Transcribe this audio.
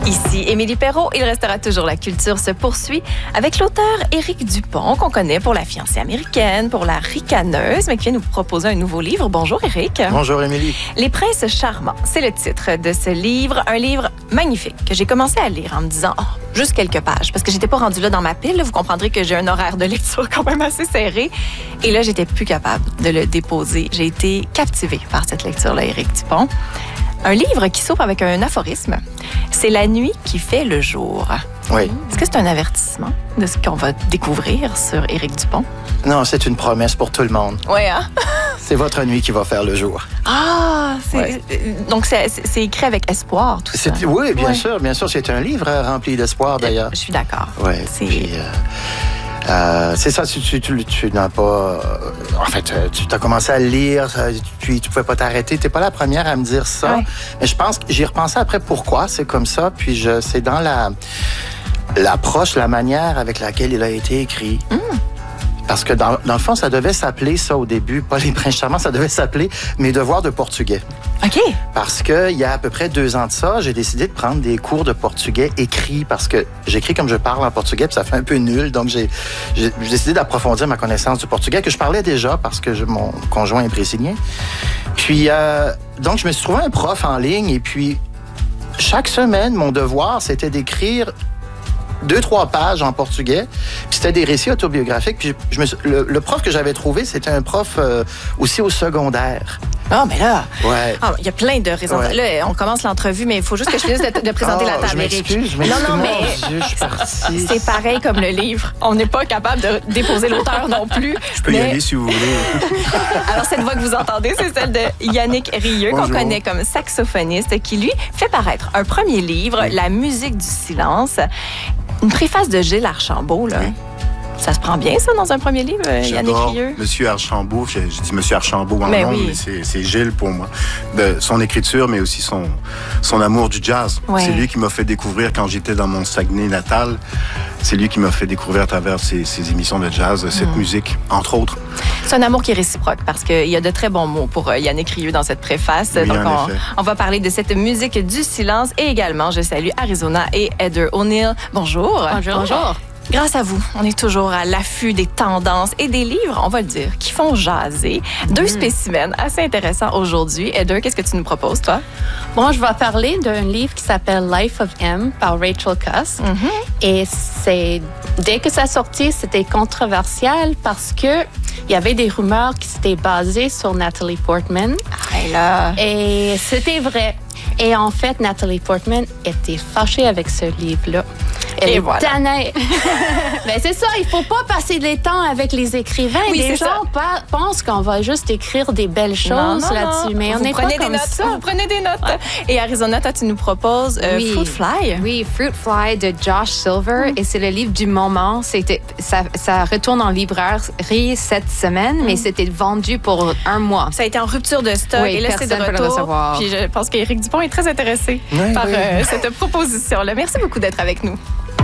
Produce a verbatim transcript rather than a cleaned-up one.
Ici Émilie Perrault. Il restera toujours la culture se poursuit avec l'auteur Éric Dupont, qu'on connaît pour La fiancée américaine, pour La ricaneuse, mais qui vient nous proposer un nouveau livre. Bonjour Éric. Bonjour Émilie. Les princes charmants, c'est le titre de ce livre. Un livre magnifique que j'ai commencé à lire en me disant, oh, juste quelques pages, parce que j'étais pas rendue là dans ma pile. Vous comprendrez que j'ai un horaire de lecture quand même assez serré. Et là, j'étais plus capable de le déposer. J'ai été captivée par cette lecture-là, Éric Dupont. Un livre qui s'ouvre avec un aphorisme. C'est la nuit qui fait le jour. Oui. Est-ce que c'est un avertissement de ce qu'on va découvrir sur Éric Dupont? Non, c'est une promesse pour tout le monde. Oui, hein? C'est votre nuit qui va faire le jour. Ah! C'est, ouais. Donc, c'est, c'est écrit avec espoir, tout ça. Oui, bien ouais. sûr. Bien sûr, c'est un livre rempli d'espoir, d'ailleurs. Je suis d'accord. Oui. C'est... Puis, euh, euh, c'est ça, tu, tu, tu, tu n'as pas... Euh, en fait, tu as commencé à le lire, puis tu ne pouvais pas t'arrêter. Tu n'es pas la première à me dire ça. Ouais. Mais je pense que j'y ai repensé après pourquoi c'est comme ça. Puis je, c'est dans la, l'approche, la manière avec laquelle il a été écrit. Mm. Parce que dans, dans le fond, ça devait s'appeler ça au début, pas les princes charmants, ça devait s'appeler Mes devoirs de portugais. OK. Parce qu'il y a à peu près deux ans de ça, j'ai décidé de prendre des cours de portugais écrits parce que j'écris comme je parle en portugais, puis ça fait un peu nul. Donc, j'ai, j'ai, j'ai décidé d'approfondir ma connaissance du portugais, que je parlais déjà parce que je, mon conjoint est brésilien. Puis, euh, donc, je me suis trouvé un prof en ligne et puis, chaque semaine, mon devoir, c'était d'écrire deux, trois pages en portugais. Puis c'était des récits autobiographiques. Puis je me suis, le, le prof que j'avais trouvé, c'était un prof euh, aussi au secondaire. Ah, mais là, ouais. Ah, il y a plein de raisons. Ouais. Là, on commence l'entrevue, mais il faut juste que je finisse de, de présenter oh, la table, Éric. Je m'excuse, je m'excuse. Non, non, mais Mon Dieu, je suis partie. C'est pareil comme le livre. On n'est pas capable de déposer l'auteur non plus. Je peux mais... y aller si vous voulez. Alors, cette voix que vous entendez, c'est celle de Yannick Rieu, qu'on connaît comme saxophoniste, qui, lui, fait paraître un premier livre, oui. La musique du silence. Une préface de Gilles Archambault, là. Oui. Ça se prend bien, ça, dans un premier livre, Yannick Rieu? Monsieur Archambault, je, je dis Monsieur Archambault en mais nom, oui. mais c'est, c'est Gilles pour moi. De son écriture, mais aussi son, son amour du jazz. Ouais. C'est lui qui m'a fait découvrir quand j'étais dans mon Saguenay natal. C'est lui qui m'a fait découvrir à travers ses, ses émissions de jazz, cette mmh. musique, entre autres. C'est un amour qui est réciproque parce qu'il y a de très bons mots pour Yannick Rieu dans cette préface. Oui, donc, en on, effet. on va parler de cette musique du silence et également, je salue Arizona et Heather O'Neill. Bonjour. Bonjour. Bonjour. Grâce à vous, on est toujours à l'affût des tendances et des livres, on va le dire, qui font jaser. Deux mmh. spécimens assez intéressants aujourd'hui. Heather, qu'est-ce que tu nous proposes, toi? Bon, je vais parler d'un livre qui s'appelle Life of M par Rachel Cusk. Mmh. Et c'est, dès que ça sortit, c'était controversial parce que il y avait des rumeurs qui s'étaient basées sur Natalie Portman. Ah, là. Et c'était vrai. Et en fait, Natalie Portman était fâchée avec ce livre-là. Elle Et est voilà. tannée. Mais c'est ça, il faut pas passer les temps avec les écrivains. Oui, les c'est gens pa- pensent qu'on va juste écrire des belles choses non, non, là-dessus, non. mais on vous n'est pas prenez comme des notes, ça. Vous prenez des notes. Ouais. Et Arizona, toi, tu nous proposes euh, oui. Fruit Fly. Oui, Fruit Fly de Josh Silver. Mm. Et c'est le livre du moment. C'était, ça, ça retourne en librairie cette semaine, mm. mais c'était vendu pour un mois. Ça a été en rupture de stock. Oui, et là, c'est de retour. Puis je pense qu'Éric Dupont est très intéressé oui, par oui. Euh, cette proposition-là. Merci beaucoup d'être avec nous.